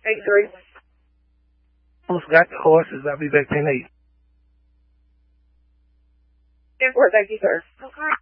8-3. Almost got the horses. I'll be back 10-8. 10-4, thank you, sir. Okay.